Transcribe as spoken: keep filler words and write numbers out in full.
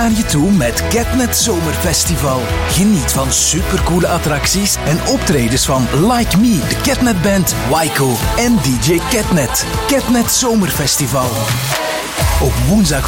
naar je toe met Catnet Zomerfestival. Geniet van supercoole attracties en optredens van Like Me, de Catnet Band, Waiko en D J Catnet. Catnet Zomerfestival. Op woensdag